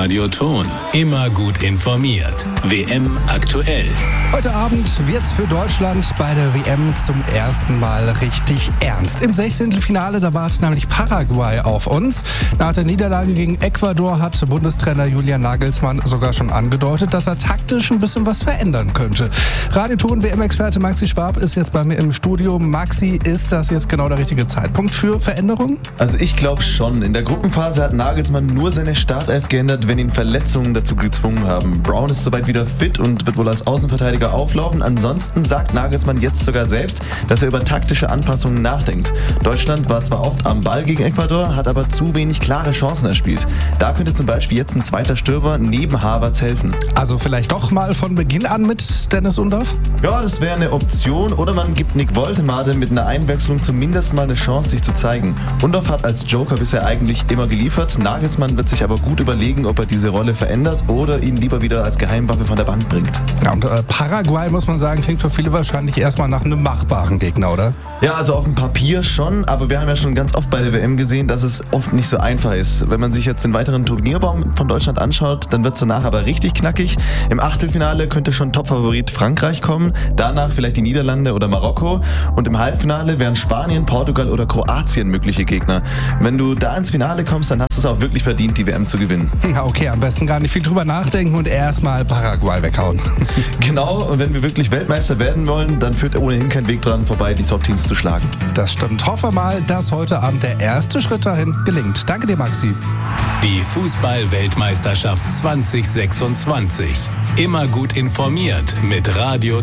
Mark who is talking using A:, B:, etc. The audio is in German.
A: Radio Thon. Immer gut informiert. WM aktuell.
B: Heute Abend wird's für Deutschland bei der WM zum ersten Mal richtig ernst. Im 16. Finale, da wartet nämlich Paraguay auf uns. Nach der Niederlage gegen Ecuador hat Bundestrainer Julian Nagelsmann sogar schon angedeutet, dass er taktisch ein bisschen was verändern könnte. Radio Thon WM-Experte Maxi Schwab ist jetzt bei mir im Studio. Maxi, ist das jetzt genau der richtige Zeitpunkt für Veränderungen?
C: Also ich glaube schon. In der Gruppenphase hat Nagelsmann nur seine Startelf geändert, wenn ihn Verletzungen dazu gezwungen haben. Brown ist soweit wieder fit und wird wohl als Außenverteidiger auflaufen. Ansonsten sagt Nagelsmann jetzt sogar selbst, dass er über taktische Anpassungen nachdenkt. Deutschland war zwar oft am Ball gegen Ecuador, hat aber zu wenig klare Chancen erspielt. Da könnte zum Beispiel jetzt ein zweiter Stürmer neben Havertz helfen.
B: Also vielleicht doch mal von Beginn an mit Dennis Undaff?
C: Ja, das wäre eine Option. Oder man gibt Nick Woltemade mit einer Einwechslung zumindest mal eine Chance, sich zu zeigen. Undaff hat als Joker bisher eigentlich immer geliefert. Nagelsmann wird sich aber gut überlegen, ob er diese Rolle verändert oder ihn lieber wieder als Geheimwaffe von der Bank bringt.
B: Ja, und Paraguay, muss man sagen, klingt für viele wahrscheinlich erstmal nach einem machbaren Gegner, oder?
C: Ja, also auf dem Papier schon, aber wir haben ja schon ganz oft bei der WM gesehen, dass es oft nicht so einfach ist. Wenn man sich jetzt den weiteren Turnierbaum von Deutschland anschaut, dann wird es danach aber richtig knackig. Im Achtelfinale könnte schon Topfavorit Frankreich kommen, danach vielleicht die Niederlande oder Marokko und im Halbfinale wären Spanien, Portugal oder Kroatien mögliche Gegner. Wenn du da ins Finale kommst, dann hast du es auch wirklich verdient, die WM zu gewinnen.
B: Ja, okay, am besten gar nicht viel drüber nachdenken und erstmal Paraguay weghauen.
C: Genau, und wenn wir wirklich Weltmeister werden wollen, dann führt ohnehin kein Weg dran vorbei, die Top-Teams zu schlagen.
B: Das stimmt. Hoffe mal, dass heute Abend der erste Schritt dahin gelingt. Danke dir, Maxi.
A: Die Fußball-Weltmeisterschaft 2026. Immer gut informiert mit Radio